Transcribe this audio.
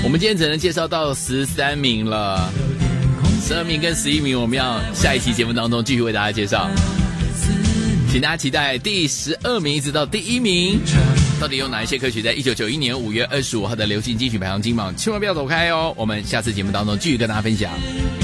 我们今天只能介绍到13名了，12名跟11名我们要下一期节目当中继续为大家介绍，请大家期待第12名一直到第1名，到底有哪一些歌曲在1991年5月25号的流行金曲排行金榜，千万不要走开哦，我们下次节目当中继续跟大家分享。